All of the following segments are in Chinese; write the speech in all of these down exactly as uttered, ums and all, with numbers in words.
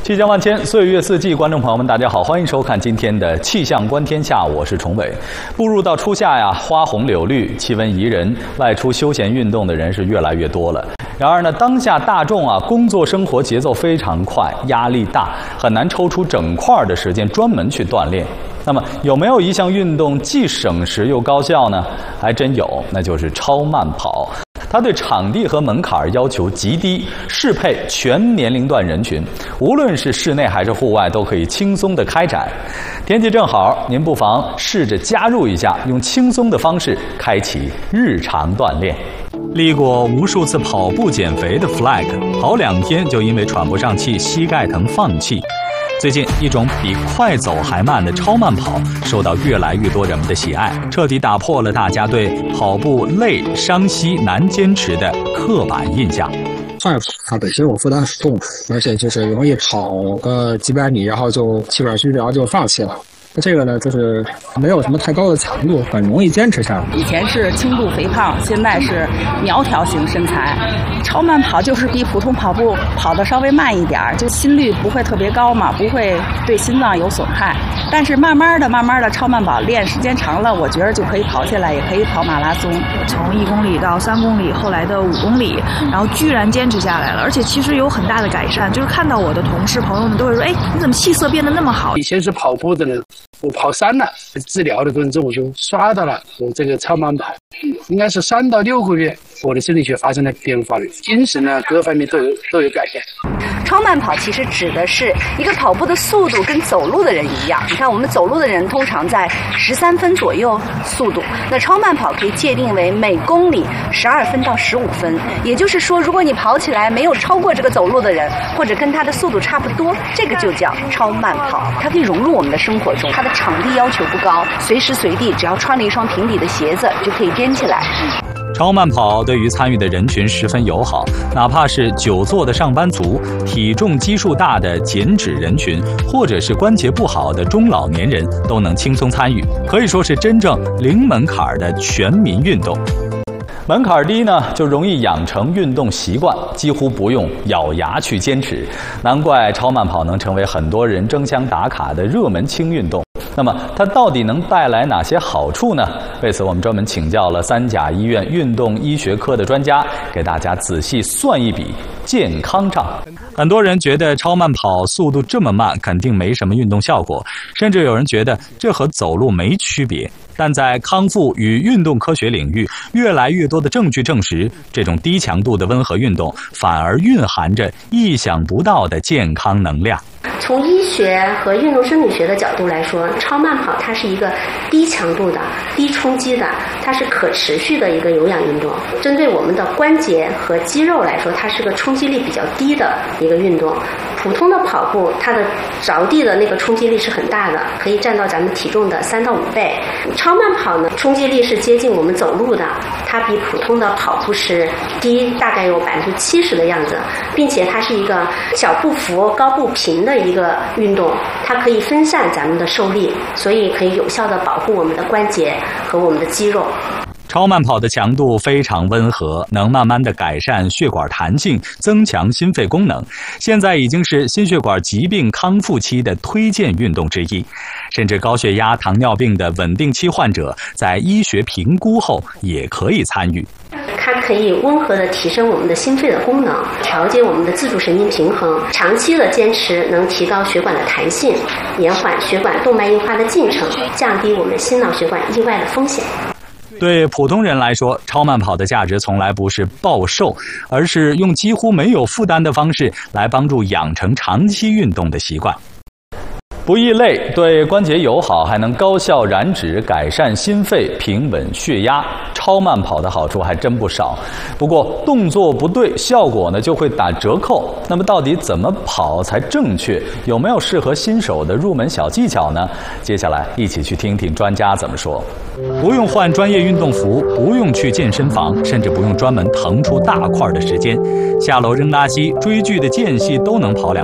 气象万千，岁月四季，观众朋友们，大家好，欢迎收看今天的气象观天下，我是崇伟。步入到初夏呀，花红柳绿，气温宜人，外出休闲运动的人是越来越多了。然而呢，当下大众啊，工作生活节奏非常快，压力大，很难抽出整块的时间专门去锻炼。那么，有没有一项运动既省时又高效呢？还真有，那就是超慢跑。它对场地和门槛要求极低，适配全年龄段人群，无论是室内还是户外都可以轻松的开展。天气正好，您不妨试着加入一下，用轻松的方式开启日常锻炼。立过无数次跑步减肥的 flag， 跑两天就因为喘不上气、膝盖疼放弃。最近，一种比快走还慢的超慢跑受到越来越多人们的喜爱，彻底打破了大家对跑步累、伤膝、难坚持的刻板印象。 快跑它本身我负担很重，而且就是容易跑个几百米，然后就气管虚，然后就放弃了。那这个呢，就是没有什么太高的强度，很容易坚持下来。 以前是轻度肥胖，现在是苗条型身材。超慢跑就是比普通跑步跑得稍微慢一点，就心率不会特别高嘛，不会对心脏有损害。但是慢慢的、慢慢的超慢跑练时间长了，我觉得就可以跑起来，也可以跑马拉松。 从一公里到三公里，后来的五公里，然后居然坚持下来了，而且其实有很大的改善。就是看到我的同事朋友们都会说：“哎，你怎么气色变得那么好？” 以前是跑步的人。我跑山了，治疗的过程中我就刷到了我这个超慢跑，应该是三到六个月，我的生理学发生了变化了，精神呢各方面都有都有改变。 超慢跑其实指的是一个跑步的速度跟走路的人一样，你看我们走路的人通常在十三分左右速度，那超慢跑可以界定为每公里十二分到十五分，也就是说，如果你跑起来没有超过这个走路的人，或者跟他的速度差不多，这个就叫超慢跑。它可以融入我们的生活中，它的场地要求不高，随时随地只要穿了一双平底的鞋子就可以颠起来。 超慢跑对于参与的人群十分友好，哪怕是久坐的上班族、体重基数大的减脂人群，或者是关节不好的中老年人，都能轻松参与，可以说是真正零门槛的全民运动。门槛低呢，就容易养成运动习惯，几乎不用咬牙去坚持。难怪超慢跑能成为很多人争相打卡的热门轻运动。那么它到底能带来哪些好处呢？为此我们专门请教了三甲医院运动医学科的专家，给大家仔细算一笔健康账。很多人觉得超慢跑速度这么慢，肯定没什么运动效果，甚至有人觉得这和走路没区别。但在康复与运动科学领域，越来越多的证据证实，这种低强度的温和运动反而蕴含着意想不到的健康能量。 从医学和运动生理学的角度来说，超慢跑它是一个低强度的、低冲击的，它是可持续的一个有氧运动。针对我们的关节和肌肉来说，它是个冲击力比较低的一个运动。普通的跑步，它的着地的那个冲击力是很大的，可以占到咱们体重的三到五倍。超慢跑呢，冲击力是接近我们走路的，它比普通的跑步是低大概有百分之七十的样子，并且它是一个小步幅、高步频的一个运动，它可以分散咱们的受力，所以可以有效的保护我们的关节和我们的肌肉。 超慢跑的强度非常温和，能慢慢的改善血管弹性，增强心肺功能。现在已经是心血管疾病康复期的推荐运动之一，甚至高血压、糖尿病的稳定期患者在医学评估后也可以参与。 它可以温和地提升我们的心肺的功能，调节我们的自主神经平衡，长期的坚持能提高血管的弹性，延缓血管动脉硬化的进程，降低我们心脑血管意外的风险。 对普通人来说，超慢跑的价值从来不是暴瘦，而是用几乎没有负担的方式来帮助养成长期运动的习惯。不易累，对关节友好，还能高效燃脂，改善心肺，平稳血压。超慢跑的好处还真不少，不过动作不对，效果呢就会打折扣。那么到底怎么跑才正确？有没有适合新手的入门小技巧呢？接下来一起去听听专家怎么说。不用换专业运动服，不用去健身房，甚至不用专门腾出大块的时间，下楼扔垃圾、追剧的间隙都能跑两步。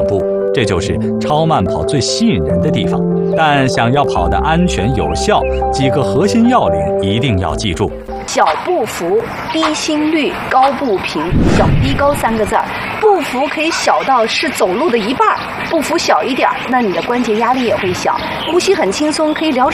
这就是超慢跑最吸引人的地方。但想要跑得安全有效，几个核心要领一定要记住。 小步幅、低心率、高步频，小低高三个字儿。步幅可以小到是走路的一半，步幅小一点，那你的关节压力也会小。呼吸很轻松，可以疗